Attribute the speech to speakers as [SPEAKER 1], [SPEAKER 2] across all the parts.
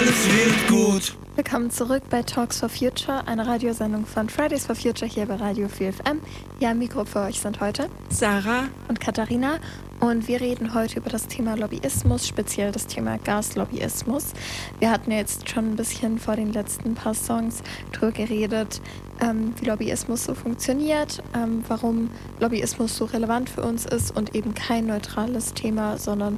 [SPEAKER 1] alles wird gut.
[SPEAKER 2] Willkommen zurück bei Talks for Future, eine Radiosendung von Fridays for Future hier bei Radio 4FM. Hier am Mikro für euch sind heute
[SPEAKER 3] Sarah
[SPEAKER 2] und Katharina und wir reden heute über das Thema Lobbyismus, speziell das Thema Gaslobbyismus. Wir hatten ja jetzt schon ein bisschen vor den letzten paar Songs drüber geredet, wie Lobbyismus so funktioniert, warum Lobbyismus so relevant für uns ist und eben kein neutrales Thema, sondern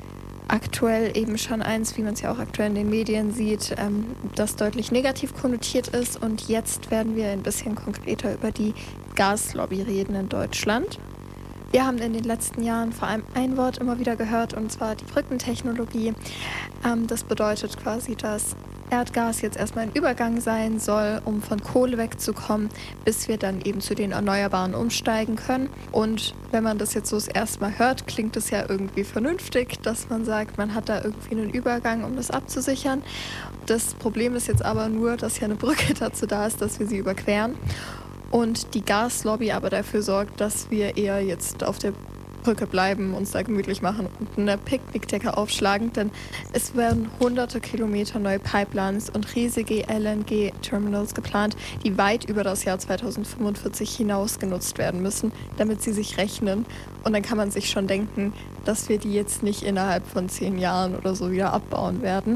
[SPEAKER 2] aktuell eben schon eins, wie man es ja auch aktuell in den Medien sieht, das deutlich negativ konnotiert ist. Und jetzt werden wir ein bisschen konkreter über die Gaslobby reden in Deutschland. Wir haben in den letzten Jahren vor allem ein Wort immer wieder gehört, und zwar die Brückentechnologie. Das bedeutet quasi, dass Erdgas jetzt erstmal ein Übergang sein soll, um von Kohle wegzukommen, bis wir dann eben zu den Erneuerbaren umsteigen können. Und wenn man das jetzt so das erste Mal hört, klingt es ja irgendwie vernünftig, dass man sagt, man hat da irgendwie einen Übergang, um das abzusichern. Das Problem ist jetzt aber nur, dass ja eine Brücke dazu da ist, dass wir sie überqueren. Und die Gaslobby aber dafür sorgt, dass wir eher jetzt auf der Brücke bleiben, uns da gemütlich machen und eine Picknickdecke aufschlagen, denn es werden hunderte Kilometer neue Pipelines und riesige LNG-Terminals geplant, die weit über das Jahr 2045 hinaus genutzt werden müssen, damit sie sich rechnen. Und dann kann man sich schon denken, dass wir die jetzt nicht innerhalb von 10 Jahren oder so wieder abbauen werden.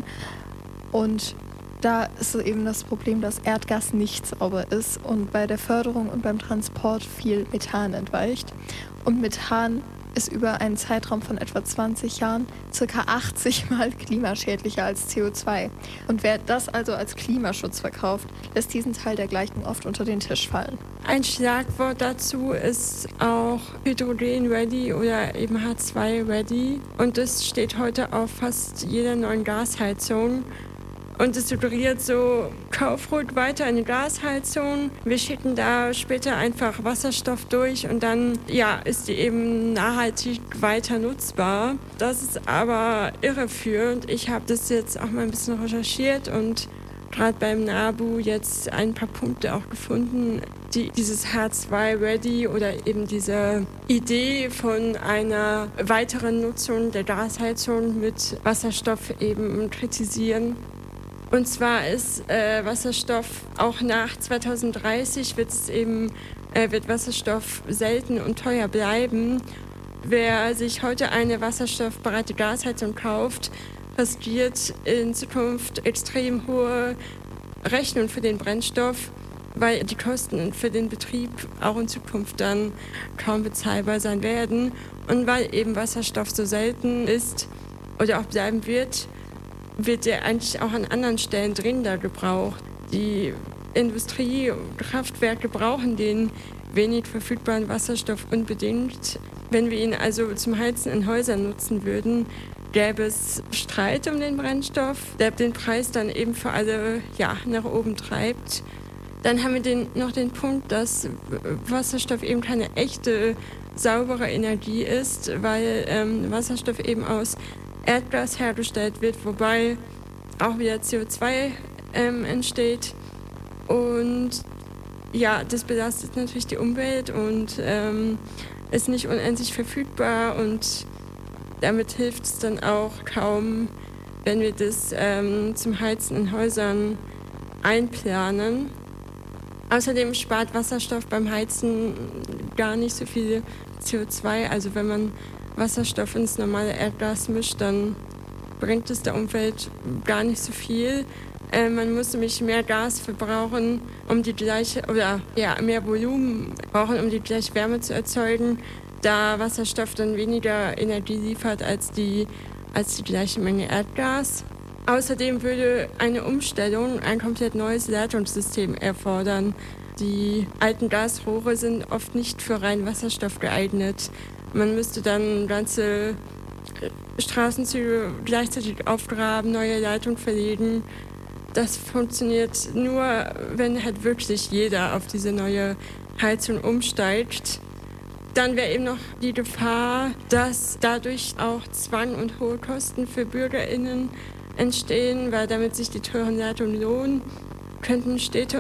[SPEAKER 2] Und da ist eben das Problem, dass Erdgas nicht sauber ist und bei der Förderung und beim Transport viel Methan entweicht. Und Methan ist über einen Zeitraum von etwa 20 Jahren ca. 80 Mal klimaschädlicher als CO2. Und wer das also als Klimaschutz verkauft, lässt diesen Teil der Gleichung oft unter den Tisch fallen.
[SPEAKER 3] Ein Schlagwort dazu ist auch Hydrogen-ready oder eben H2-ready. Und das steht heute auf fast jeder neuen Gasheizung. Und es suggeriert so, kauf ruhig weiter eine Gasheizung. Wir schicken da später einfach Wasserstoff durch und dann ist die eben nachhaltig weiter nutzbar. Das ist aber irreführend. Ich habe das jetzt auch mal ein bisschen recherchiert und gerade beim NABU jetzt ein paar Punkte auch gefunden, die dieses H2-ready oder eben diese Idee von einer weiteren Nutzung der Gasheizung mit Wasserstoff eben kritisieren. Und zwar ist Wasserstoff auch nach 2030 wird Wasserstoff selten und teuer bleiben. Wer sich heute eine wasserstoffbereite Gasheizung kauft, riskiert in Zukunft extrem hohe Rechnungen für den Brennstoff, weil die Kosten für den Betrieb auch in Zukunft dann kaum bezahlbar sein werden. Und weil eben Wasserstoff so selten ist oder auch bleiben wird der eigentlich auch an anderen Stellen dringender gebraucht. Die Industrie und Kraftwerke brauchen den wenig verfügbaren Wasserstoff unbedingt. Wenn wir ihn also zum Heizen in Häusern nutzen würden, gäbe es Streit um den Brennstoff, der den Preis dann eben für alle nach oben treibt. Dann haben wir noch den Punkt, dass Wasserstoff eben keine echte, saubere Energie ist, weil Wasserstoff eben aus Erdgas hergestellt wird, wobei auch wieder CO2 entsteht. Und das belastet natürlich die Umwelt und ist nicht unendlich verfügbar und damit hilft es dann auch kaum, wenn wir das zum Heizen in Häusern einplanen. Außerdem spart Wasserstoff beim Heizen gar nicht so viel CO2, also wenn man Wasserstoff ins normale Erdgas mischt, dann bringt es der Umwelt gar nicht so viel. Man muss nämlich mehr Gas verbrauchen, um die gleiche, mehr Volumen brauchen, um die gleiche Wärme zu erzeugen, da Wasserstoff dann weniger Energie liefert als die gleiche Menge Erdgas. Außerdem würde eine Umstellung ein komplett neues Leitungssystem erfordern. Die alten Gasrohre sind oft nicht für rein Wasserstoff geeignet. Man müsste dann ganze Straßenzüge gleichzeitig aufgraben, neue Leitungen verlegen. Das funktioniert nur, wenn halt wirklich jeder auf diese neue Heizung umsteigt. Dann wäre eben noch die Gefahr, dass dadurch auch Zwang und hohe Kosten für BürgerInnen entstehen, weil damit sich die teuren Leitungen lohnen, könnten Städte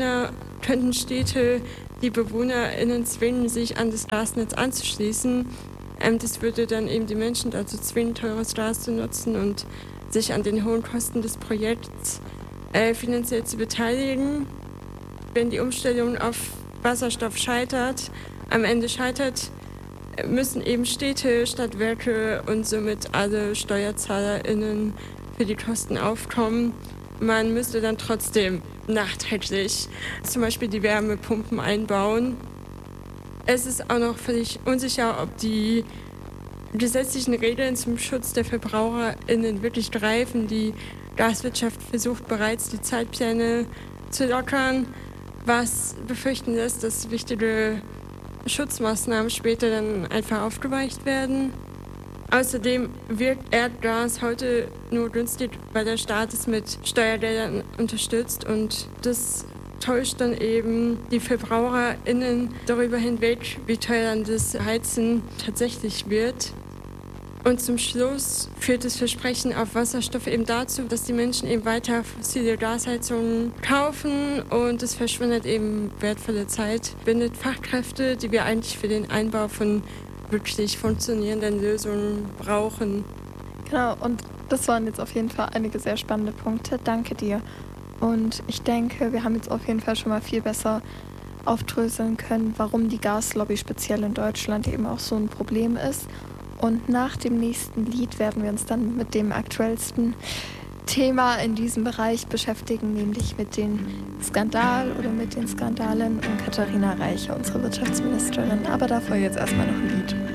[SPEAKER 3] die BewohnerInnen zwingen, sich an das Gasnetz anzuschließen. Das würde dann eben die Menschen dazu zwingen, teures Gas zu nutzen und sich an den hohen Kosten des Projekts finanziell zu beteiligen. Wenn die Umstellung auf Wasserstoff am Ende scheitert, müssen eben Städte, Stadtwerke und somit alle SteuerzahlerInnen für die Kosten aufkommen. Man müsste dann trotzdem nachträglich zum Beispiel die Wärmepumpen einbauen. Es ist auch noch völlig unsicher, ob die gesetzlichen Regeln zum Schutz der VerbraucherInnen wirklich greifen. Die Gaswirtschaft versucht bereits, die Zeitpläne zu lockern, was befürchten lässt, dass wichtige Schutzmaßnahmen später dann einfach aufgeweicht werden. Außerdem wird Erdgas heute nur günstig, weil der Staat es mit Steuergeldern unterstützt und das täuscht dann eben die VerbraucherInnen darüber hinweg, wie teuer dann das Heizen tatsächlich wird. Und zum Schluss führt das Versprechen auf Wasserstoff eben dazu, dass die Menschen eben weiter fossile Gasheizungen kaufen und es verschwindet eben wertvolle Zeit, bindet Fachkräfte, die wir eigentlich für den Einbau von wirklich funktionierenden Lösungen brauchen.
[SPEAKER 2] Genau, und das waren jetzt auf jeden Fall einige sehr spannende Punkte. Danke dir. Und ich denke, wir haben jetzt auf jeden Fall schon mal viel besser aufdröseln können, warum die Gaslobby speziell in Deutschland eben auch so ein Problem ist. Und nach dem nächsten Lied werden wir uns dann mit dem aktuellsten Thema in diesem Bereich beschäftigen, nämlich mit dem Skandal oder mit den Skandalen um Katharina Reiche, unsere Wirtschaftsministerin. Aber davor jetzt erstmal noch ein Lied.